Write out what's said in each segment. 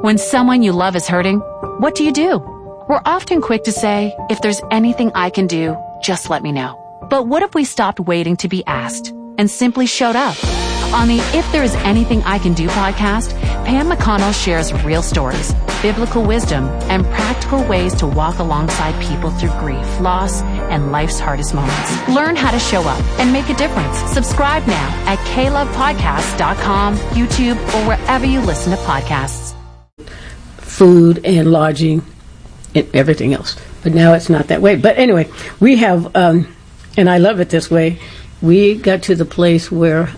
When someone you love is hurting, what do? We're often quick to say, if there's anything I can do, just let me know. But what if we stopped waiting to be asked and simply showed up? On the If There Is Anything I Can Do podcast, Pam McConnell shares real stories, biblical wisdom, and practical ways to walk alongside people through grief, loss, and life's hardest moments. Learn how to show up and make a difference. Subscribe now at klovepodcast.com, YouTube, or wherever you listen to podcasts. Food and lodging and everything else. But now it's not that way. But anyway, we have, and I love it this way, we got to the place where,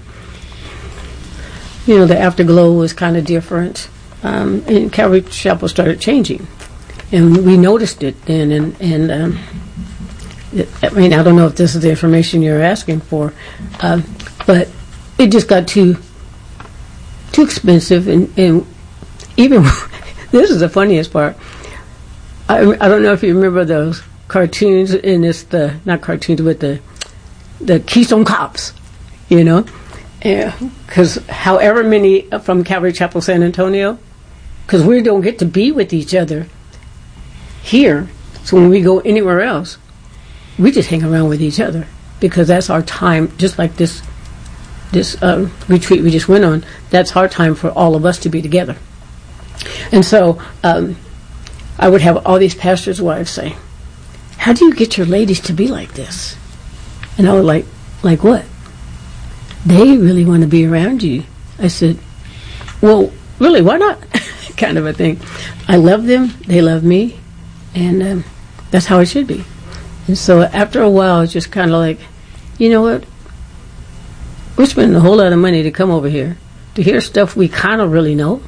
the afterglow was kind of different. And Calvary Chapel started changing. And we noticed it then. And I mean, I don't know if this is the information you're asking for, but it just got too expensive. And even, this is the funniest part. I don't know if you remember those cartoons, and it's not cartoons, but the Keystone Cops, because however many from Calvary Chapel San Antonio, because we don't get to be with each other here, so when we go anywhere else, we just hang around with each other, because that's our time, just like this retreat we just went on, that's our time for all of us to be together. And so I would have all these pastors' wives say, how do you get your ladies to be like this? And I was like what? They really want to be around you. I said, well, really, why not? Kind of a thing. I love them, they love me, and that's how it should be. And so after a while, it's just kind of like, you know what? We're spending a whole lot of money to come over here to hear stuff we kind of really know.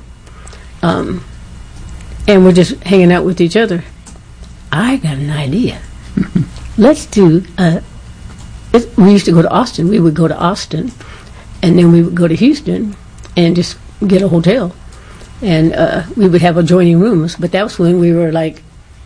And we're just hanging out with each other. I got an idea. Let's do, we used to go to Austin. We would go to Austin, and then we would go to Houston and just get a hotel. And we would have adjoining rooms, but that was when we were like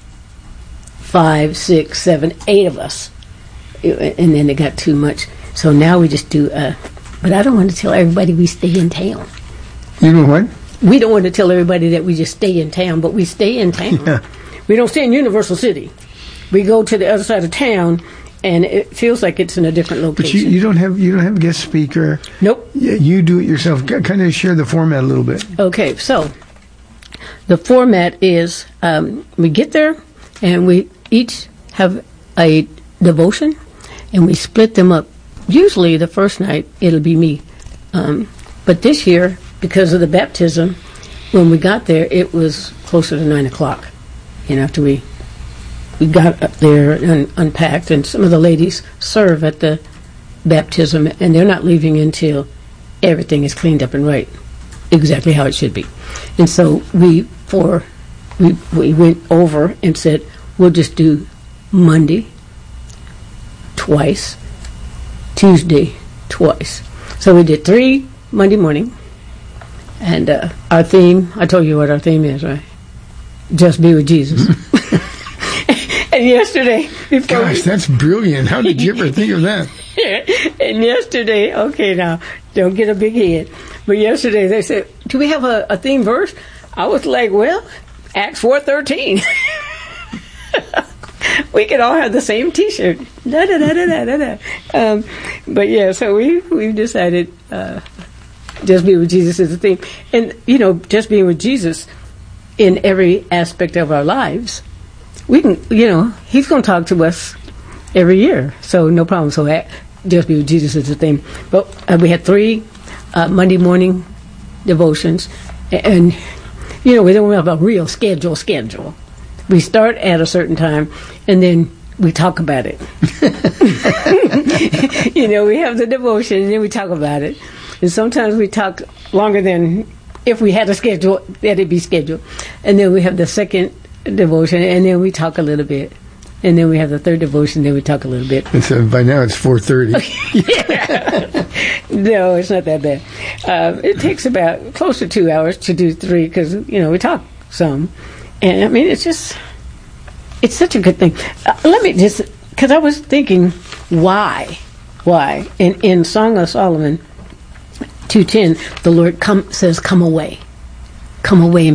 5, 6, 7, 8 of us. And then it got too much. So now we just do, but I don't want to tell everybody we stay in town. You know what? We don't want to tell everybody that we just stay in town, but we stay in town. Yeah. We don't stay in Universal City. We go to the other side of town, and it feels like it's in a different location. But you don't have a guest speaker. Nope. You do it yourself. Kind of share the format a little bit. Okay, so the format is we get there, and we each have a devotion, and we split them up. Usually the first night, it'll be me. But this year, because of the baptism, when we got there, it was closer to 9 o'clock. After we got up there and unpacked, and some of the ladies serve at the baptism, and they're not leaving until everything is cleaned up and right, exactly how it should be. And so we went over and said, we'll just do Monday twice, Tuesday twice. So we did 3 Monday morning, and our theme, I told you what our theme is, right? Just be with Jesus. And yesterday, gosh, that's brilliant. How did you ever think of that? And yesterday, okay, now, don't get a big head. But yesterday they said, do we have a theme verse? I was like, well, Acts 4:13. We could all have the same T-shirt. But yeah, so we've decided just be with Jesus is the theme. And, just being with Jesus in every aspect of our lives, we can, he's going to talk to us every year. So no problem. So just be with Jesus is the theme. But we had 3 Monday morning devotions. And, we don't have a real schedule. We start at a certain time, and then we talk about it. We have the devotion, and then we talk about it. And sometimes we talk longer than if we had a schedule, that it'd be scheduled. And then we have the second devotion, and then we talk a little bit. And then we have the third devotion, then we talk a little bit. And so by now it's 4:30. No, it's not that bad. It takes about close to 2 hours to do 3 because, we talk some. And, I mean, it's such a good thing. Let me just, because I was thinking, why? In Song of Solomon 2:10, the Lord says, come away. Come away and